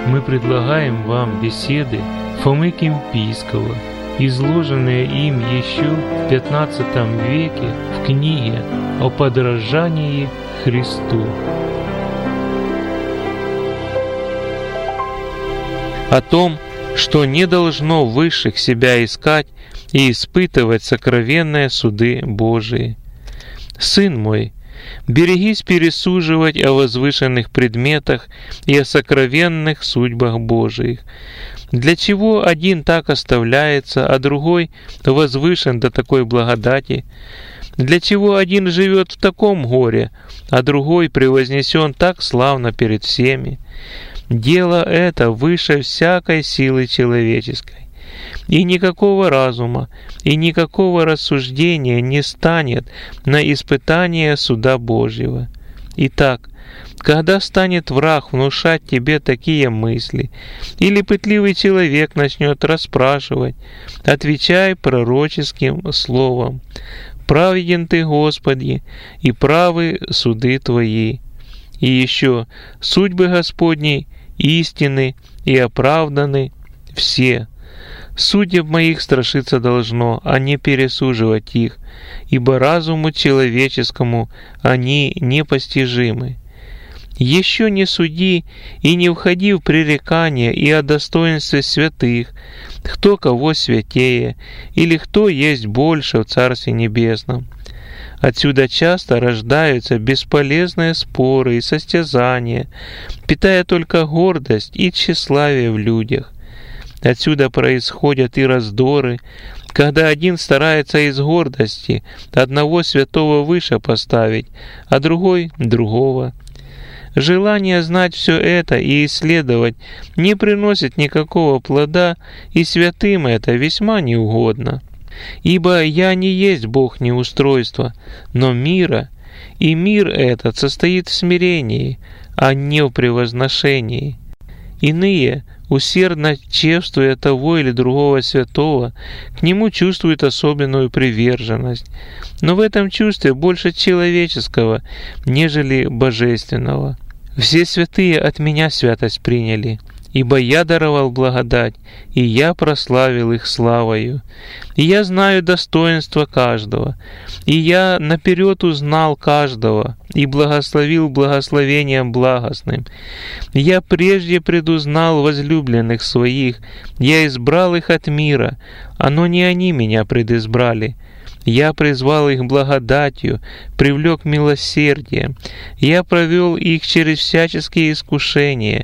мы предлагаем вам беседы Фомы Кимпийского, изложенные им еще в XV веке в книге о подражании Христу. О том, что не должно высших себя искать и испытывать сокровенные суды Божии. Сын мой, берегись пересуживать о возвышенных предметах и о сокровенных судьбах Божиих. Для чего один так оставляется, а другой возвышен до такой благодати? Для чего один живет в таком горе, а другой превознесен так славно перед всеми? Дело это выше всякой силы человеческой. И никакого разума, и никакого рассуждения не станет на испытание суда Божьего. Итак, когда станет враг внушать тебе такие мысли, или пытливый человек начнет расспрашивать, отвечай пророческим словом: «Праведен ты, Господи, и правы суды твои». И еще: «Судьбы Господней истины и оправданы все». Судеб моих страшиться должно, а не пересуживать их, ибо разуму человеческому они непостижимы. Еще не суди и не входи в пререкания и о достоинстве святых, кто кого святее, или кто есть больше в Царстве Небесном. Отсюда часто рождаются бесполезные споры и состязания, питая только гордость и тщеславие в людях. Отсюда происходят и раздоры, когда один старается из гордости одного святого выше поставить, а другой — другого. Желание знать все это и исследовать не приносит никакого плода, и святым это весьма неугодно. Ибо я не есть Бог неустройства, но мира, и мир этот состоит в смирении, а не в превозношении. Иные, усердно чествуя того или другого святого, к нему чувствуют особенную приверженность, но в этом чувстве больше человеческого, нежели божественного. Все святые от меня святость приняли, ибо я даровал благодать, и я прославил их славою. И я знаю достоинство каждого, и я наперед узнал каждого, и благословил благословением благостным. Я прежде предузнал возлюбленных своих, я избрал их от мира, но не они меня предизбрали. Я призвал их благодатью, привлек милосердием. Я провел их через всяческие искушения.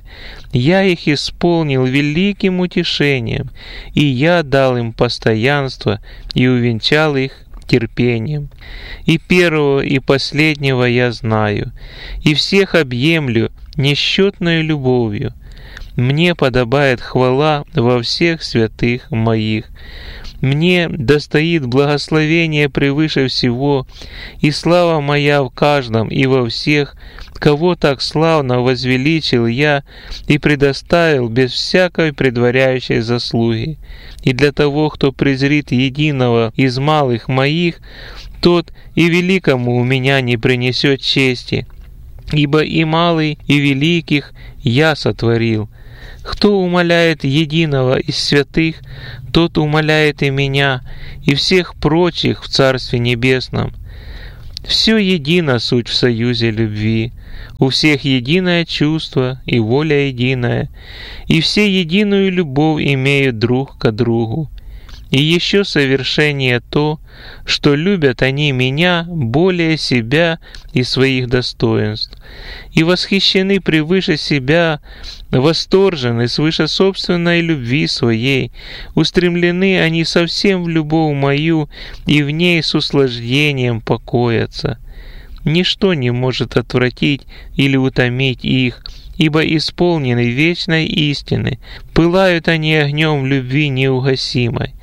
Я их исполнил великим утешением, и я дал им постоянство и увенчал их терпением. И первого, и последнего я знаю, и всех объемлю несчетной любовью. Мне подобает хвала во всех святых моих. Мне достоит благословение превыше всего, и слава моя в каждом и во всех, кого так славно возвеличил я и предоставил без всякой предваряющей заслуги. И для того, кто презрит единого из малых моих, тот и великому у меня не принесет чести, ибо и малый, и великих я сотворил. Кто умаляет единого из святых, тот умаляет и меня, и всех прочих в Царстве Небесном. Все едино суть в союзе любви, у всех единое чувство и воля единая, и все единую любовь имеют друг к другу. И еще совершение то, что любят они меня более себя и своих достоинств, и восхищены превыше себя, восторжены свыше собственной любви своей, устремлены они совсем в любовь мою, и в ней с услаждением покоятся. Ничто не может отвратить или утомить их, ибо исполнены вечной истины, пылают они огнем любви неугасимой.